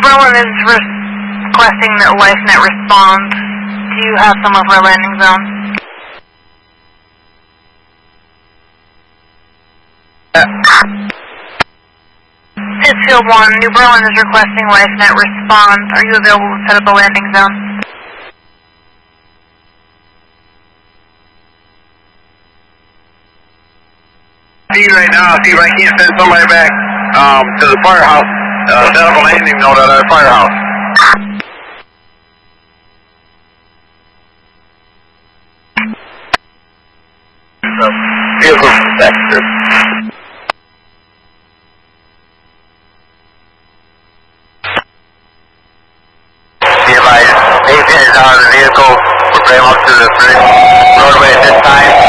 Berlin is requesting that LifeNet respond. Do you have someone for a landing zone? Pittsfield 1, New Berlin is requesting LifeNet respond. Are you available to set up a landing zone? See right now, see if I can't send somebody back to the firehouse. Set up a landing node at our firehouse. Vehicle sector. Be advised, Nathan is out of the vehicle. We're bringing him up to the roadway at this time.